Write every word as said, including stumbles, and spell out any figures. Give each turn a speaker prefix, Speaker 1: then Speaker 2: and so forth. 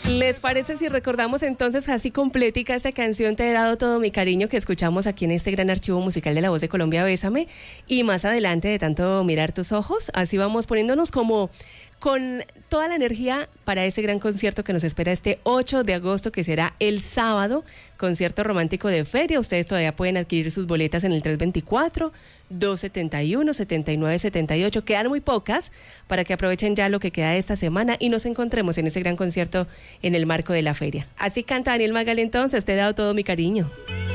Speaker 1: ¿Les parece si recordamos entonces así completica esta canción Te he dado todo mi cariño que escuchamos aquí en este gran archivo musical de La Voz de Colombia, Bésame? Y más adelante, de tanto mirar tus ojos, así vamos poniéndonos como con toda la energía para ese gran concierto que nos espera este ocho de agosto, que será el sábado, concierto romántico de feria. Ustedes todavía pueden adquirir sus boletas en el tres veinticuatro, dos setenta y uno, setenta y nueve setenta y ocho. Quedan muy pocas para que aprovechen ya lo que queda de esta semana y nos encontremos en ese gran concierto en el marco de la feria. Así canta Daniel Magal entonces, Te he dado todo mi cariño.